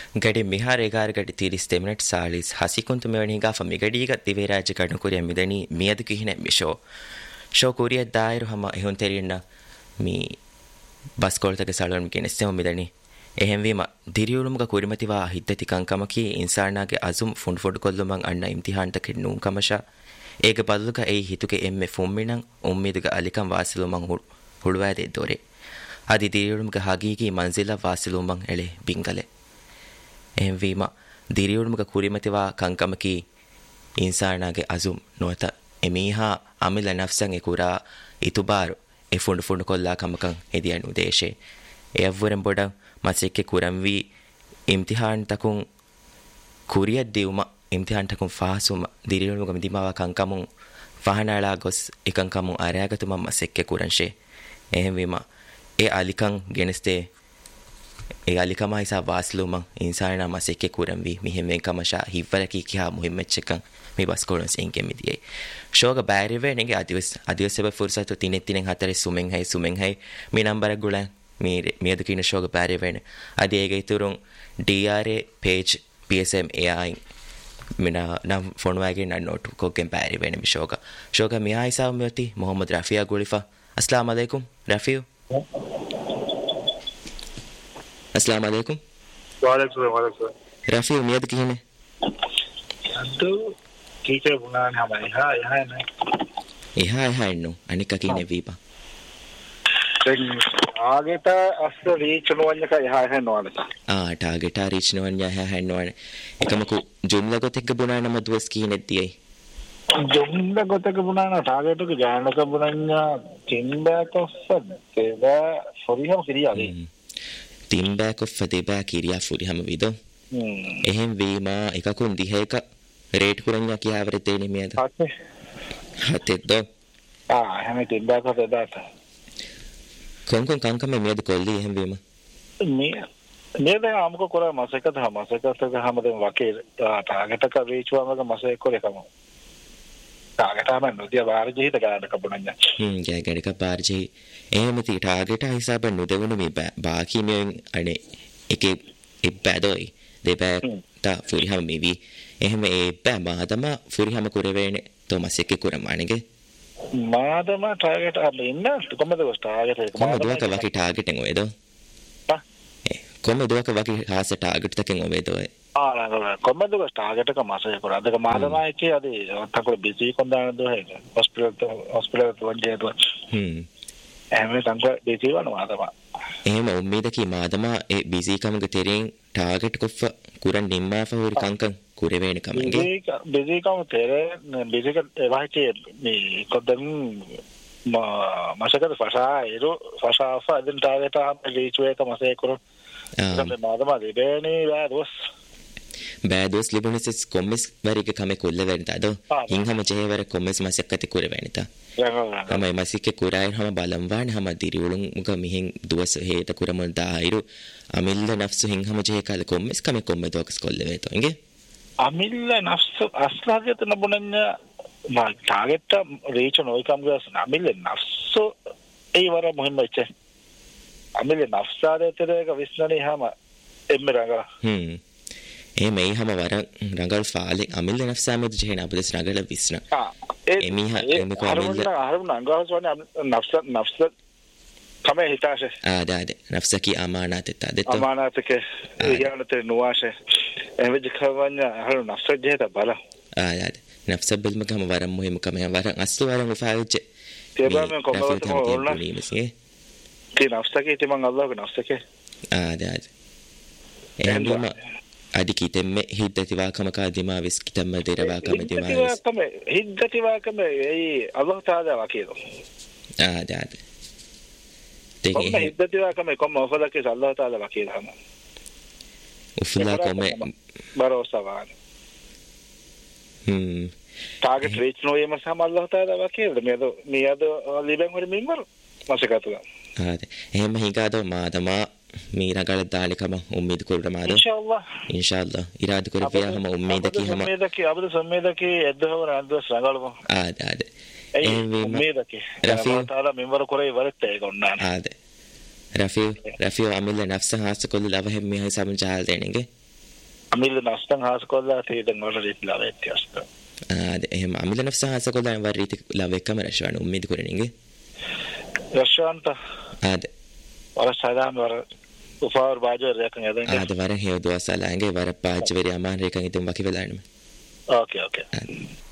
ಗಡಿ ಮಿಹಾರ್ ಎಗಾರ್ ಗಡಿ 30 ಮಿನಿಟ್ ಸಾಲಿಸ್ ಹಸಿಕುಂತು ಮೆವಣಿಗಾ ಫಮಿ ಗಡಿಗ ದಿವೇರಾಜ ಕಣ್ಣು ಕುರಿಯ ಮಿದನಿ ಮಿಯದು ಕಿಹಿನೆ ಮಿಶೋ ಶೋ ಕುರಿಯ ದಾಯರು ಹಮ ಎಹುನ್ ತೆರಿಯಣ್ಣ ಮಿ ಬಸ್ ಕೊಳ್ತಗೆ ಸಾಳೋಣ ಮಿಕೆನೆಸ್ತೆಮ ಮಿದನಿ ಎಹೆಂವೀಮ ದಿರಿಯುಳುಮುಗ ಕುರಿಮತಿವಾ ಹಿದ್ದತಿ ಕಂಕಮಕಿ ಇನ್ಸಾನಾಗೆ ಅಜುಮ್ ಫುಂಡ್ ಫುಡ್ ಕೊಲ್ಲುಮಂ ಅಣ್ಣ ಇಮ್ತಿಹಾನ್ ತಕೆ ನೂಂ ಕಮಶ ಏಗ ಬದಲುಗ ಏ ಹಿತುಗೆ ಎಮ್ಮೆ ಫುಮ್ಮಿಣಂ ಉಮ್ಮಿದುಗ ಅಲಿಕಂ ವಾಸಿಲುಮಂ ಹುಳುವಾದೆ ದೊರೆ ಅದಿ ದಿರಿಯುಳುಮುಗ ಹಗೀಗಿ ಮಂಜಿಲ ವಾಸಿಲುಮಂ ಎಳೆ ಬಿಂಗಲೆ ಎಹೆಂವೀಮ ದಿರಿಯುಳುಮುಗ ಕುರಿಮತಿವಾ ಕಂಕಮಕಿ ಇನ್ಸಾನಾಗೆ ಅಜುಮ್ ನೋತ ಎಮೀಹಾ ಅಮಿಲ ನಫ್ಸಂ ಎಕುರಾ ಇತುಬಾರು A ಫುಂಡ್ ಫುಂಡ್ ಕೊಲ್ಲಾ ಕಮಕಂ ಎದಿಯನು ದೇಶೆ ಎವ್ವರೆಂ ಬೊಡ ಮಸೆಕ್ಕೆ ಕುರಂವಿ ಇಮ್ತಿಹಾನ್ ತಕುಂ ಕುರಿಯದ್ ದಿವುಮ ಇಮ್ತಿಹಾನ್ ತಕುಂ ಫಾಸುಮ ದಿರಿಯುಳುಮುಗ ಮಿದಿಮಾವಾ ಕಂಕಮುಂ ಫಹನಾಳಾ ಗೊಸ್ ಇಕಂಕಮುಂ ಅರ್ಯಾಗತುಮ ಮಸೆಕ್ಕೆ ಕುರಂಶೆ ಎಹೆಂವೀಮ A ಅಲಿಕಂ ಗೆನೆಸ್ತೆ e alikama isa wasluma insana maseke kuramvi mihemen kamasha hivvalaki kya muhimmetchekan me baskolons enke midie shoga bairive nege adiwas sebe fursatu tinen hatare sumen hai me number gulan me adukina shoga bairive ne adi ege iturun DRA page PSM AI mina nam phone wage na note ko ken bairive ne me shoga me aisa meti Muhammad Rafia Gulifa assalamu alaikum Rafiu अस्सलाम वालेकुम वालेकुम रफी उम्मीद की है तो teacher बुलाने हमारे यहाँ ना यहाँ नो अनिका की ने वीपा आगे ता असल रीच नोवन्य का यहाँ है नोवाने ता टारगेट रीच नोवन्य है नोवाने एकम को जुमला को तेग बुनाना मधुस की ने दिए जुमला को तेग बुनाना टारगेट को जाने का बुनाना चिंबा तो सब तेरा सॉरी हम किरी आ गई තිම්බෑකො ෆදෙබෑ කිරියා ෆුරි හැම විදෝ එහෙන් වීමා එකකුන් දිහේක රේට් කුරන්යා කියාවර තේනේ මියද හතෙද්දෝ හැම තිම්බෑකො ෆදෙබෑත කොන්කොන් කංකම මියද කොල්ලි එහෙන් වීමා මේද අමුක කොර මාසයකට හැමදෙම වකේ ටාගට් එක රීච් වුවම මාසෙක කොරේකම ටාගට් හැම නොදියා බාර ජීහිත ගාඩ කපුණඤ්ඤා ගෑගඩ කපාර ජී එහෙමති ටාගට් හිසාබ නුදවුන මේ බාකි මෙන් අනේ එකේ ඉබ්බදොයි දෙබෑ තා ෆුරි හැම මේවි එහෙම ඒ බෑ මාදම ෆුරි හැම කුරවේනේ තෝමස් එක්ක කුරමානගේ මාදම ටාගට් අර ඉන්න කොහමද ටාගට් එක කොහමද වකි ටාගට් එක ඔයද කොහමද වකි හාස ටාගට් එකෙන් ඔයද කොහමද ටාගට් එක මාසෙක කුර අදක මාදම එකේ අද තකල බිසි කොන්දාන දෝ හේක හොස්පිටල් වන්දේ දෝ එහෙම සංක බිසි වනවා තමයි එහෙම උම්මීදකී මාදම ඒ බිසි කමක තෙරින් ටාගට් කොෆ කුරන් නිම්මා ෆවරි කංකන් කුරවේන කමගේ බිසි කම තෙරේ බිසි ක එවාහිතේ මේ කොද්දන් මාසකට ෆසා ෆදන් ටාගට් එක රීච් එක මාසෙක කුර මාදම දෙබේනේ වාදොස් බෑදොස් ලිබුනසස් කොම්මස් වරික කම කොල්ල වෙනතද හින්හම ජේවර කොම්මස් මසක්කති කුර වෙනත තමයි මසික කුරායන් හම බලම් වාන හම දිරිවුලුන් මුක මිහෙන් දුවස හේත කුරමල් දායිරු අමිල්ල නෆ්සු හින්හම ජේ කාල කොම්මස් කම කොම්ම දොක්ස් කොල්ල වෙතෝ ඉගේ අමිල්ල නෆ්සු අස්ලාගත නබුනන්න මා ටාගට් රීච් නොයි කම් ගස් අමිල්ල නෆ්සු ඒ වර මුහිම්ම ඉච්ච අමිල්ල නෆ්සාදතරේක විශ්නනේ හම එම්මරග මේ හැම වර රංගල් ෆාලේ අමිල්ල නෆ්සාමෙද ජේන අපදස් නගල විස්න එමිහ එමික අමිල්ල අහරුන නංගහස් වනේ නෆ්ස කම හිතාෂ ආදාද නෆ්සකි අමානාත තදත අමානාතක යනත නුවාෂ එවෙජ කවන්න අහරු නෆ්ස ජේත බල ආදාද නෆ්ස බල්ම කම වර මුහිම කම වර අස්තු වර ෆාල්ච තේබම කොමවත ඕන තේ නෆ්සකේ තේ මං අල්ලාහ් නෆ්සකේ ආදාද එහෙනම් අදිකිතෙම්මෙ හිද්දතිවාකම කාදිමා විස් කිතම්ම දෙරවාකම දිමා හිද්දතිවාකම ඒ අල්ලාහ් තාලා වකීලෝ ආදාද කොම්ම හිද්දතිවාකම කොම්ම ඔෆලකේ අල්ලාහ් තාලා වකීලහම උෆලාකම බරෝසවාන ටාගට් රීච් නොයම සම අල්ලාහ් තාලා වකීල මියද ලිබෙන් වර මින්වර මාසකතුග ආද එහෙම හිඟාදෝ මාදමා මීරගල දාලිකම උම්මීද කුරමාද ඉන්ෂාල්ලාහ් ඉරාද කුරපියා හම උම්මීදකි හම උම්මීදකි අවද සම්මීදකි එද්දව රන්දස් රංගලම ආද ඒ උම්මීදකි රෆී තාලා මෙවර කුරේ වරත් ඒක ඔන්නාන ආද රෆී අමිල්ල නෆ්ස හාස කොල්ල ලවහෙම් මිහයි සමජාල් දෙනගේ අමිල නස්තන් හාස් කොල්ලා තේදන් වල රීති ලාවෙත් යස්ත එහෙම අමිල නෆ්ස හාස කොල්ලා වර රීති ලාවෙකම රෂවන උම්මීද කරන්නේ රෂවන්ත වර සදාම් වර උපාවර බාජර් යකන් යදන් වර හේව දවසලාගේ වර පාජ් වෙරි අමාන රේකන් ඉතින් වකි වෙලානම ඕකේ